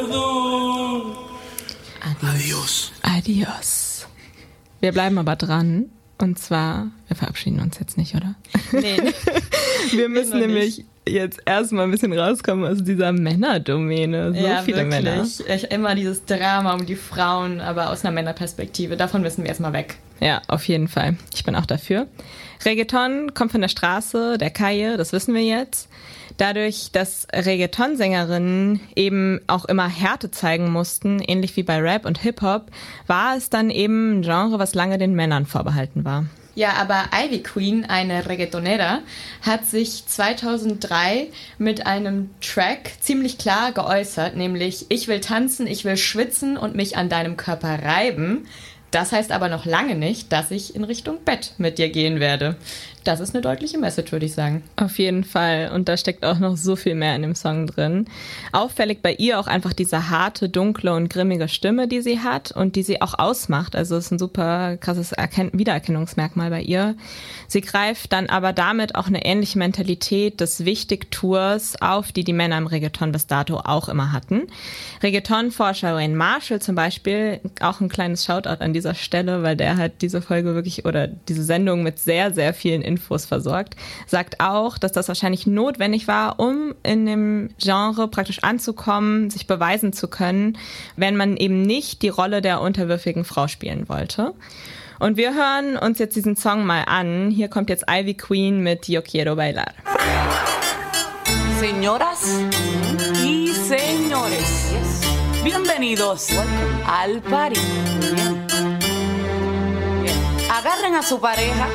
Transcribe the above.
Adios. Adios. Wir bleiben aber dran. Und zwar, wir verabschieden uns jetzt nicht, oder? Nee. Wir müssen nämlich jetzt erstmal ein bisschen rauskommen aus dieser Männerdomäne. So viele Männer. Immer dieses Drama um die Frauen, aber aus einer Männerperspektive. Davon müssen wir erstmal weg. Ja, auf jeden Fall. Ich bin auch dafür. Reggaeton kommt von der Straße, der Calle, das wissen wir jetzt. Dadurch, dass Reggaeton-Sängerinnen eben auch immer Härte zeigen mussten, ähnlich wie bei Rap und Hip-Hop, war es dann eben ein Genre, was lange den Männern vorbehalten war. Ja, aber Ivy Queen, eine Reggaetonera, hat sich 2003 mit einem Track ziemlich klar geäußert, nämlich: Ich will tanzen, ich will schwitzen und mich an deinem Körper reiben. Das heißt aber noch lange nicht, dass ich in Richtung Bett mit dir gehen werde. Das ist eine deutliche Message, würde ich sagen. Auf jeden Fall. Und da steckt auch noch so viel mehr in dem Song drin. Auffällig bei ihr auch einfach diese harte, dunkle und grimmige Stimme, die sie hat und die sie auch ausmacht. Also es ist ein super krasses Wiedererkennungsmerkmal bei ihr. Sie greift dann aber damit auch eine ähnliche Mentalität des Wichtigtuers auf, die Männer im Reggaeton bis dato auch immer hatten. Reggaeton-Forscher Wayne Marshall zum Beispiel, auch ein kleines Shoutout an dieser Stelle, weil der hat diese Folge wirklich oder diese Sendung mit sehr, sehr vielen Infos versorgt, sagt auch, dass das wahrscheinlich notwendig war, um in dem Genre praktisch anzukommen, sich beweisen zu können, wenn man eben nicht die Rolle der unterwürfigen Frau spielen wollte. Und wir hören uns jetzt diesen Song mal an. Hier kommt jetzt Ivy Queen mit Yo Quiero Bailar. Señoras y señores, bienvenidos al party. Agarren a su pareja